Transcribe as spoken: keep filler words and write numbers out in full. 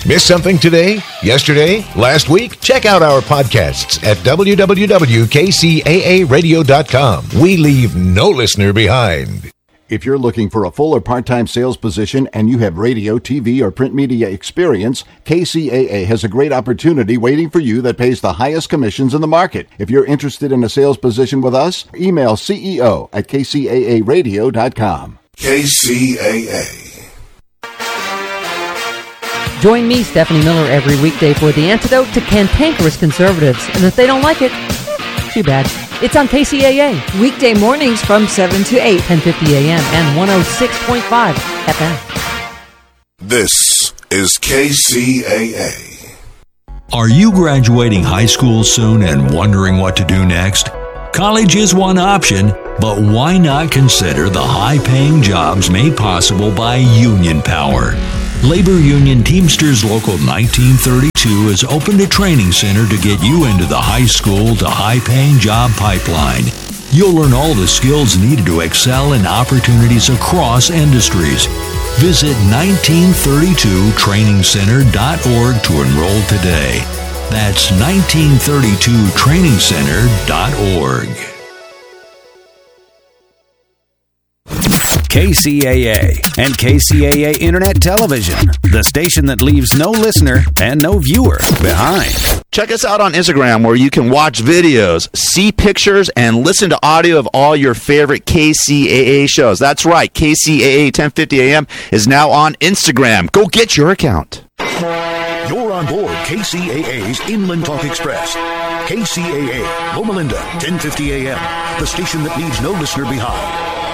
Miss something today, yesterday, last week? Check out our podcasts at w w w dot k c a a radio dot com. We leave no listener behind. If you're looking for a full or part-time sales position and you have radio, T V, or print media experience, K C A A has a great opportunity waiting for you that pays the highest commissions in the market. If you're interested in a sales position with us, email C E O at k c a a radio dot com. K C A A. Join me, Stephanie Miller, every weekday for the antidote to cantankerous conservatives. And if they don't like it, too bad. It's on K C A A. Weekday mornings from seven to eight. ten fifty a m and one oh six point five F M. This is K C A A. Are you graduating high school soon and wondering what to do next? College is one option, but why not consider the high-paying jobs made possible by union power? Labor Union Teamsters Local nineteen thirty-two has opened a training center to get you into the high school to high-paying job pipeline. You'll learn all the skills needed to excel in opportunities across industries. Visit nineteen thirty-two training center dot org to enroll today. That's nineteen thirty-two training center dot org. K C A A and K C A A Internet Television, the station that leaves no listener and no viewer behind. Check us out on Instagram, where you can watch videos, see pictures, and listen to audio of all your favorite K C A A shows. That's right, K C A A ten fifty a m is now on Instagram. Go get your account. You're on board K C A A's Inland Talk Express. K C A A, Loma Linda, ten fifty a m, the station that leaves no listener behind.